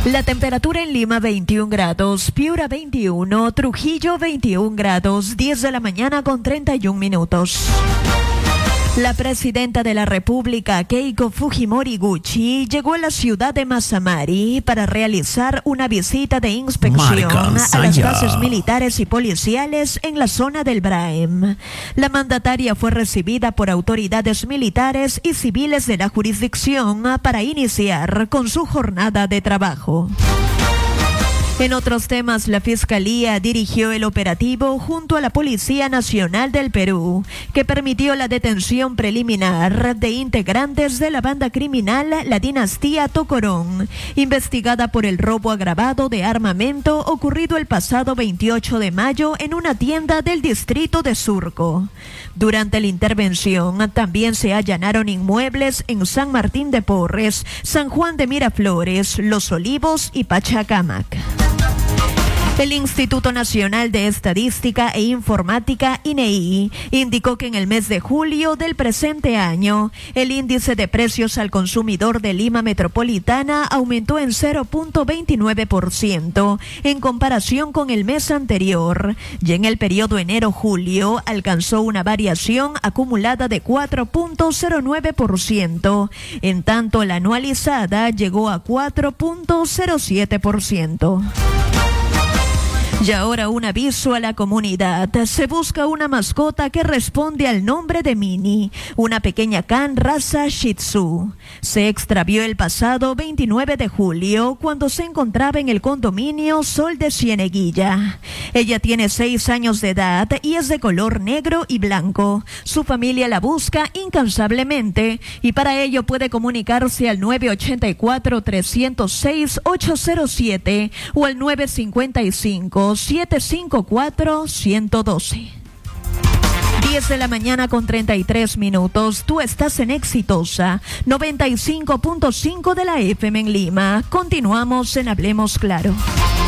La temperatura en Lima 21 grados, Piura 21, Trujillo 21 grados, 10 de la mañana con 31 minutos. La presidenta de la República, Keiko Fujimori Gucci, llegó a la ciudad de Masamari para realizar una visita de inspección a las bases militares y policiales en la zona del Braem. La mandataria fue recibida por autoridades militares y civiles de la jurisdicción para iniciar con su jornada de trabajo. En otros temas, la Fiscalía dirigió el operativo junto a la Policía Nacional del Perú, que permitió la detención preliminar de integrantes de la banda criminal La Dinastía Tocorón, investigada por el robo agravado de armamento ocurrido el pasado 28 de mayo en una tienda del distrito de Surco. Durante la intervención, también se allanaron inmuebles en San Martín de Porres, San Juan de Miraflores, Los Olivos y Pachacamac. El Instituto Nacional de Estadística e Informática, INEI, indicó que en el mes de julio del presente año, el índice de precios al consumidor de Lima Metropolitana aumentó en 0.29% en comparación con el mes anterior, y en el periodo enero-julio alcanzó una variación acumulada de 4.09%, en tanto la anualizada llegó a 4.07%. Y ahora un aviso a la comunidad. Se busca una mascota que responde al nombre de Mini, una pequeña can raza Shih Tzu. Se extravió el pasado 29 de julio cuando se encontraba en el condominio Sol de Cieneguilla. Ella tiene 6 años de edad y es de color negro y blanco. Su familia la busca incansablemente y para ello puede comunicarse al 984-306-807 o al 955-754-112. 10 de la mañana con 33 minutos. Tú estás en Exitosa 95.5 de la FM en Lima. Continuamos en Hablemos Claro.